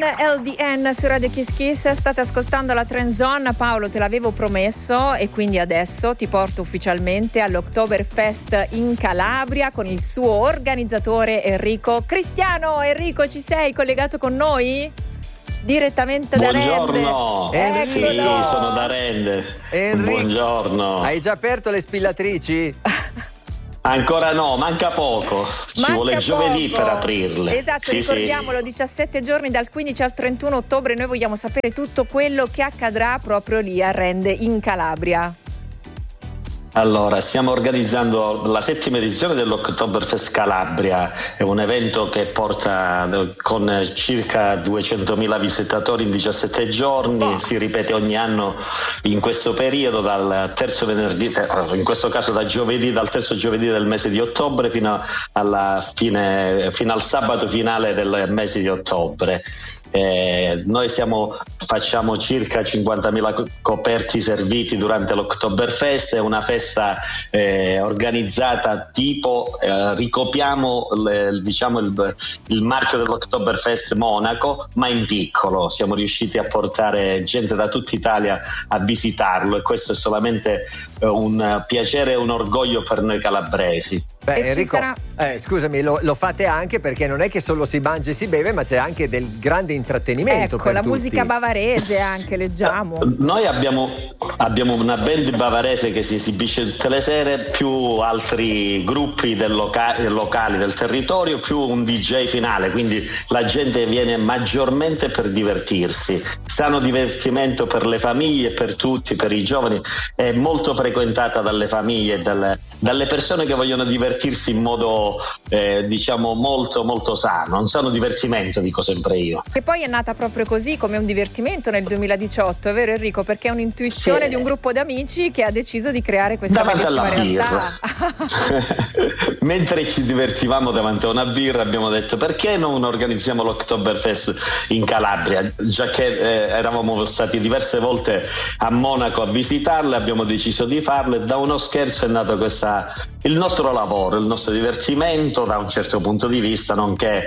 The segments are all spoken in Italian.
LDN su Radio Kiss Kiss, state ascoltando la Trend Zone. Paolo, te l'avevo promesso e quindi adesso ti porto ufficialmente all'Oktoberfest in Calabria con il suo organizzatore Enrico Cristiano. Enrico, ci sei collegato con noi? Direttamente da Rende. Buongiorno. Sì, sono da Rende. Enrico, buongiorno. hai già aperto le spillatrici? Ancora no, manca poco. Ci vuole giovedì per aprirle. Esatto, ricordiamolo, 17 giorni dal 15 al 31 ottobre. Noi vogliamo sapere tutto quello che accadrà proprio lì a Rende in Calabria. Allora, stiamo organizzando la 7ª edizione dell'Oktoberfest Calabria. È un evento che porta con circa 200.000 visitatori in 17 giorni. Si ripete ogni anno in questo periodo, dal terzo venerdì, in questo caso dal terzo giovedì del mese di ottobre fino al sabato finale del mese di ottobre. Noi facciamo circa 50.000 coperti serviti durante l'Oktoberfest. È una festa organizzata tipo ricopiamo il marchio dell'Oktoberfest Monaco, ma in piccolo. Siamo riusciti a portare gente da tutta Italia a visitarlo e questo è solamente un piacere e un orgoglio per noi calabresi. Enrico, scusami, lo fate anche perché non è che solo si mangia e si beve, ma c'è anche del grande intrattenimento. Ecco, per la tutti. Musica bavarese anche, leggiamo. Noi abbiamo una band bavarese che si esibisce tutte le sere, più altri gruppi locali del territorio, più un DJ finale, quindi la gente viene maggiormente per divertirsi. Sano divertimento per le famiglie, per tutti, per i giovani. È molto frequentata dalle famiglie, dalle persone che vogliono divertirsi in modo molto molto sano, un sano divertimento, dico sempre io. E poi è nata proprio così, come un divertimento nel 2018, è vero Enrico? Perché è un'intuizione di un gruppo d'amici che ha deciso di creare questa bellissima realtà. Mentre ci divertivamo davanti a una birra abbiamo detto: perché non organizziamo l'Oktoberfest in Calabria? Già che eravamo stati diverse volte a Monaco a visitarle, abbiamo deciso di farlo e da uno scherzo è nato il nostro lavoro, il nostro divertimento da un certo punto di vista, nonché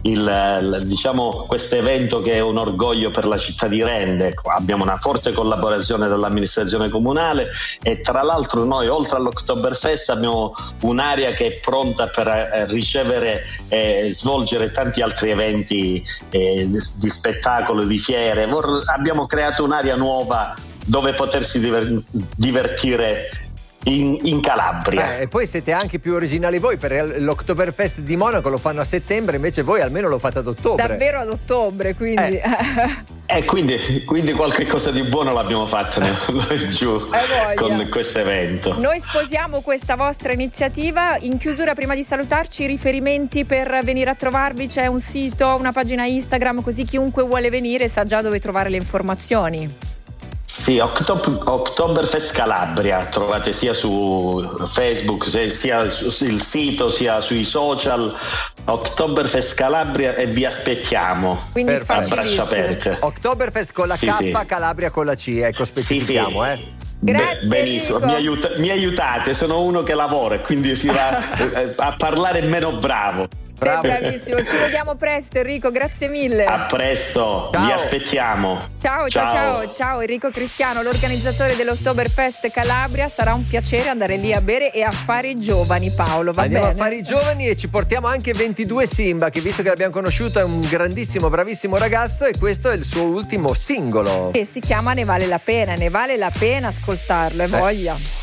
questo evento che è un orgoglio per la città di Rende. Abbiamo una forte collaborazione dell'amministrazione comunale e tra l'altro noi, oltre all'Oktoberfest, abbiamo un'area che è pronta per ricevere e svolgere tanti altri eventi di spettacolo, di fiere. Abbiamo creato un'area nuova dove potersi divertire in Calabria. E poi siete anche più originali voi, perché l'Oktoberfest di Monaco lo fanno a settembre, invece voi almeno lo fate ad ottobre. Davvero ad ottobre, quindi. Quindi qualche cosa di buono l'abbiamo fatto noi giù con questo evento. Noi sposiamo questa vostra iniziativa. In chiusura, prima di salutarci, i riferimenti per venire a trovarvi: c'è un sito, una pagina Instagram, così chiunque vuole venire sa già dove trovare le informazioni. Sì, Oktoberfest Calabria trovate sia su Facebook sia sul sito sia sui social. Oktoberfest Calabria e vi aspettiamo. Quindi a braccia aperte. Oktoberfest con la K, Calabria con la C, ecco, specifichiamo. Grazie, benissimo, mi aiutate, sono uno che lavora e quindi si va a parlare meno bravo. Bravo. Bravissimo, ci vediamo presto Enrico, grazie mille. A presto, vi aspettiamo. Ciao Enrico Cristiano, l'organizzatore dell'Oktoberfest Calabria. Sarà un piacere andare lì a bere e a fare i giovani, Paolo, Andiamo a fare i giovani e ci portiamo anche 22 Simba, che visto che l'abbiamo conosciuto è un grandissimo, bravissimo ragazzo e questo è il suo ultimo singolo. Che si chiama Ne vale la pena ascoltarlo, voglia.